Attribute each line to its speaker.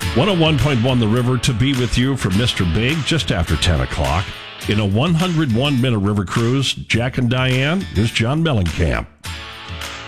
Speaker 1: 101.1 The River to be with you from Mr. Big just after 10 o'clock. In a 101-minute river cruise, Jack and Diane, here's John Mellencamp.